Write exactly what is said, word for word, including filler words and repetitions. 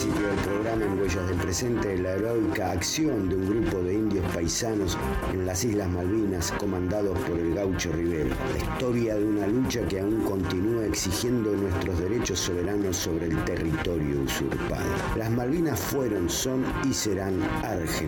principio del programa en Huellas del Presente la heroica acción de un grupo de indios paisanos en las Islas Malvinas comandados por el Gaucho Rivera. La historia de una lucha que aún continúa exigiendo nuestros derechos soberanos sobre el territorio usurpado. Las Malvinas fueron, son y serán argentinas.